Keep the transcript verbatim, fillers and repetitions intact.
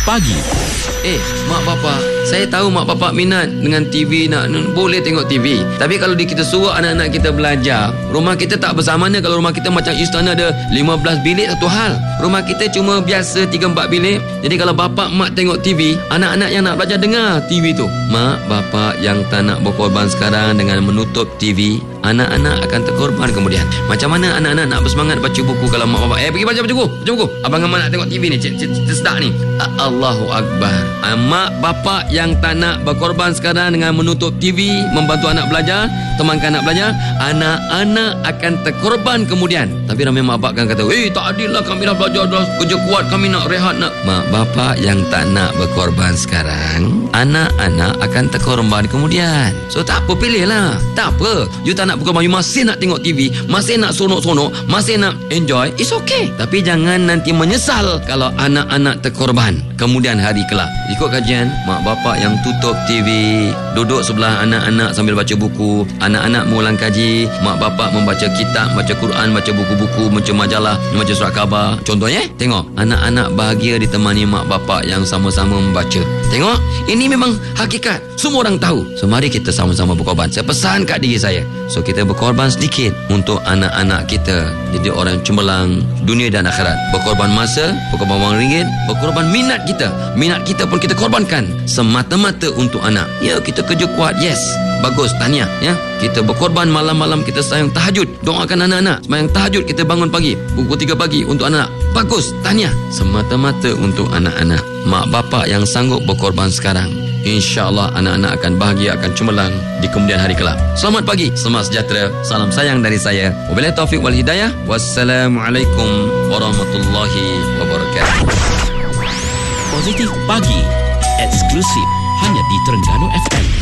Pagi. Eh, mak bapak, saya tahu mak bapak minat dengan T V, nak boleh tengok T V. Tapi kalau di kita suruh anak-anak kita belajar, rumah kita tak bersamana. Kalau rumah kita macam istana ada lima belas bilik, satu hal. Rumah kita cuma biasa tiga empat bilik. Jadi kalau bapak mak tengok T V, anak-anak yang nak belajar dengar T V tu. Mak bapak yang tak nak berkorban sekarang dengan menutup T V, anak-anak akan terkorban kemudian. Macam mana anak-anak nak bersemangat baca buku kalau mak bapak, eh pergi baca buku, baca buku. Abang Amal nak tengok T V ni, cerita sedap ni. Allahu Akbar. Mak bapak yang tak nak berkorban sekarang dengan menutup T V, membantu anak belajar, temankan anak belajar, anak-anak akan terkorban kemudian. Tapi ramai mak bapak kan kata, eh tak adil lah, kami dah belajar, dah kerja kuat, kami nak rehat nak. Mak bapak yang tak nak berkorban sekarang, anak-anak akan terkorban kemudian. So tak apa, pilih lah. Tak apa, you tak nak berkorban, you masih nak tengok T V, masih nak sonok-sonok, masih nak enjoy, it's okay. Tapi jangan nanti menyesal kalau anak-anak terkorban kemudian hari kelak. Ikut kajian, mak bapak yang tutup T V, duduk sebelah anak-anak sambil baca buku, anak-anak mengulang kaji, mak bapak membaca kitab, baca Quran, baca buku-buku, baca majalah, baca surat khabar. Contohnya, tengok, anak-anak bahagia ditemani mak bapak yang sama-sama membaca. Tengok, ini memang hakikat. Semua orang tahu. So, mari kita sama-sama berkorban. Saya pesan kat diri saya. So, kita berkorban sedikit untuk anak-anak kita. Jadi orang cemerlang dunia dan akhirat. Berkorban masa, berkorban wang ringgit, berkorban minat kita. Minat kita pun kita korbankan semata-mata untuk anak. Ya, kita kerja kuat, yes, bagus, tahniah ya. Kita berkorban malam-malam, kita sayang tahajud, doakan anak-anak. Sembahyang tahajud, kita bangun pagi, pukul tiga pagi untuk anak. Bagus, tahniah. Semata-mata untuk anak-anak. Mak bapak yang sanggup berkorban sekarang, InsyaAllah anak-anak akan bahagia, akan cemerlang di kemudian hari kelak. Selamat pagi, selamat sejahtera. Salam sayang dari saya. Wabillahi taufiq wal hidayah. Wassalamualaikum warahmatullahi wabarakatuh. Positif Pagi, eksklusif hanya di Terengganu F M.